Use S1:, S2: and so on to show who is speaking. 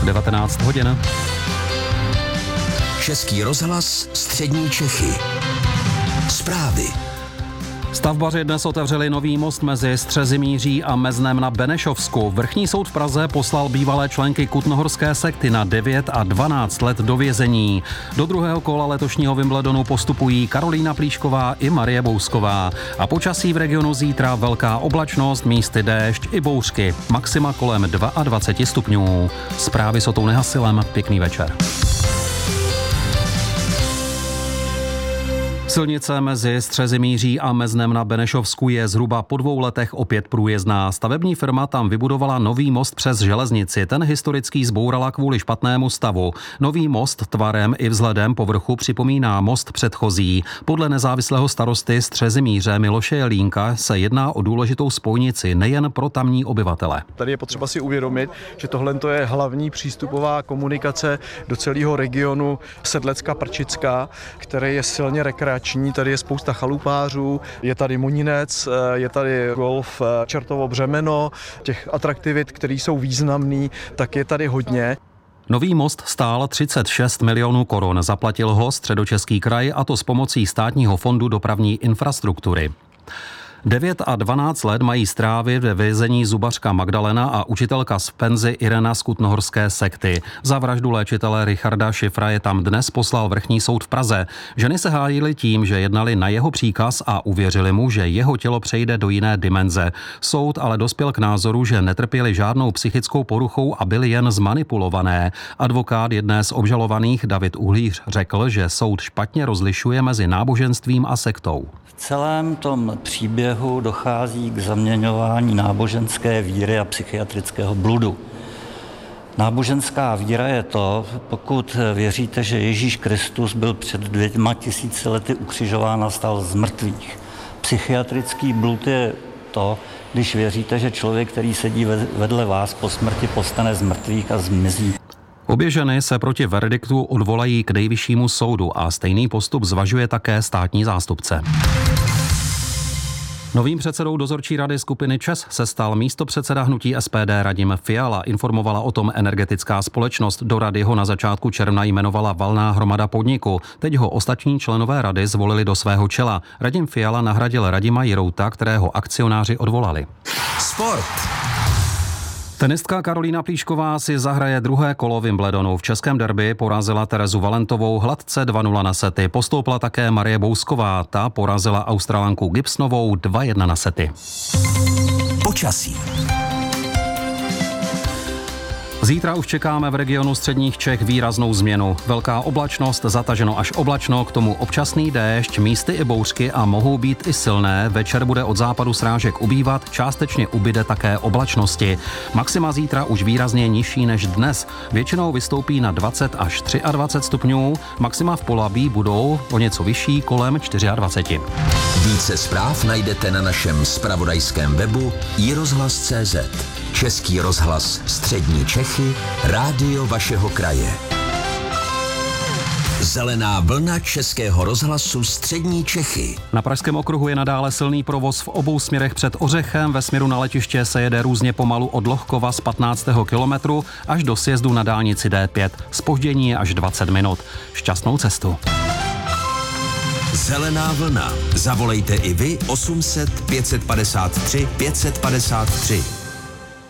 S1: 19 hodin.
S2: Český rozhlas Střední Čechy. Zprávy.
S1: Stavbaři dnes otevřeli nový most mezi Střezimíří a Meznem na Benešovsku. Vrchní soud v Praze poslal bývalé členky kutnohorské sekty na 9 a 12 let do vězení. Do druhého kola letošního Wimbledonu postupují Karolína Plíšková i Marie Bousková. A počasí v regionu zítra velká oblačnost, místy déšť i bouřky. Maxima kolem 22 stupňů. Zprávy s Otou Nehasilem. Pěkný večer. Silnice mezi Střezimíří a Meznem na Benešovsku je zhruba po 2 letech opět průjezdná. Stavební firma tam vybudovala nový most přes železnici. Ten historický zbourala kvůli špatnému stavu. Nový most tvarem i vzhledem povrchu připomíná most předchozí. Podle nezávislého starosty Střezimíře Miloše Jelínka se jedná o důležitou spojnici nejen pro tamní obyvatele.
S3: Tady je potřeba si uvědomit, že tohle je hlavní přístupová komunikace do celého regionu Sedlecka-Prčicka, který je silně rekreační. Tady je spousta chalupářů, je tady Moninec, je tady golf Čertovo Břemeno, těch atraktivit, které jsou významné, tak je tady hodně.
S1: Nový most stál 36 milionů korun, zaplatil ho Středočeský kraj, a to s pomocí Státního fondu dopravní infrastruktury. 9 a 12 let mají strávit ve vězení zubařka Magdalena a učitelka z penzi Irena z kutnohorské sekty. Za vraždu léčitele Richarda Šifra je tam dnes poslal vrchní soud v Praze. Ženy se hájily tím, že jednali na jeho příkaz a uvěřili mu, že jeho tělo přejde do jiné dimenze. Soud ale dospěl k názoru, že netrpěli žádnou psychickou poruchou a byly jen zmanipulované. Advokát jedné z obžalovaných David Uhlíř řekl, že soud špatně rozlišuje mezi náboženstvím a sektou.
S4: V celém tom příběhu dochází k zaměňování náboženské víry a psychiatrického bludu. Náboženská víra je to, pokud věříte, že Ježíš Kristus byl před 2000 lety ukřižován a stal z mrtvých. Psychiatrický blud je to, když věříte, že člověk, který sedí vedle vás po smrti, povstane z mrtvých a zmizí.
S1: Obě ženy se proti verdiktu odvolají k nejvyššímu soudu a stejný postup zvažuje také státní zástupce. Novým předsedou dozorčí rady skupiny ČEZ se stal místopředseda hnutí SPD Radim Fiala. Informovala o tom energetická společnost. Do rady ho na začátku června jmenovala valná hromada podniku. Teď ho ostatní členové rady zvolili do svého čela. Radim Fiala nahradil Radima Jirouta, kterého akcionáři odvolali.
S2: Sport.
S1: Tenistka Karolína Plíšková si zahraje druhé kolo Wimbledonu. V českém derby porazila Terezu Valentovou hladce 2-0 na sety. Postoupila také Marie Bousková. Ta porazila Australanku Gibsonovou 2-1 na sety.
S2: Počasí.
S1: Zítra už čekáme v regionu středních Čech výraznou změnu. Velká oblačnost, zataženo až oblačno, k tomu občasný déšť, místy i bouřky a mohou být i silné. Večer bude od západu srážek ubývat, částečně ubyde také oblačnosti. Maxima zítra už výrazně nižší než dnes. Většinou vystoupí na 20 až 23 stupňů, maxima v Polabí budou o něco vyšší, kolem 24.
S2: Více zpráv najdete na našem zpravodajském webu iRozhlas.cz. Český rozhlas Střední Čechy, rádio vašeho kraje. Zelená vlna Českého rozhlasu Střední Čechy.
S1: Na Pražském okruhu je nadále silný provoz v obou směrech před Ořechem. Ve směru na letiště se jede různě pomalu od Lohkova z 15. kilometru až do sjezdu na dálnici D5. Zpoždění je až 20 minut. Šťastnou cestu.
S2: Zelená vlna. Zavolejte i vy 800 553 553.